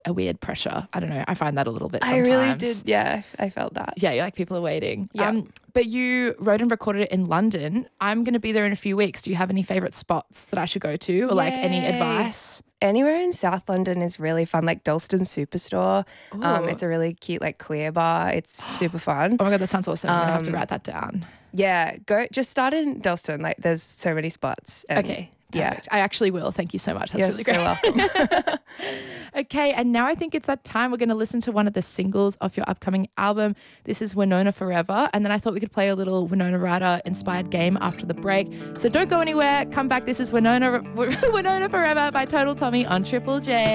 a weird pressure. I don't know. I find that a little bit I sometimes. really did. Yeah, I felt that. Yeah, you're like, people are waiting. Yeah. But you wrote and recorded it in London. I'm going to be there in a few weeks. Do you have any favourite spots that I should go to, or like any Yay. advice? Anywhere in South London is really fun, like Dalston Superstore. Ooh. It's a really cute, like, queer bar. It's super fun. Oh my God, that sounds awesome. I'm going to have to write that down. Yeah, just start in Dalston. Like, there's so many spots. And Okay. Yeah. Perfect. I actually will. Thank you so much. That's You're really great. so welcome. Okay, and now I think it's that time we're going to listen to one of the singles off your upcoming album. This is Winona Forever, and then I thought we could play a little Winona Ryder inspired game after the break. So don't go anywhere. Come back. This is Winona Forever by Total Tommy on Triple J.